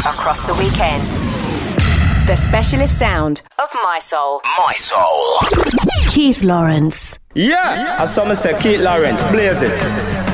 across the weekend. The specialist sound of My Soul. My Soul. Keith Lawrence. Yeah, as someone said, Keith Lawrence, blaze it.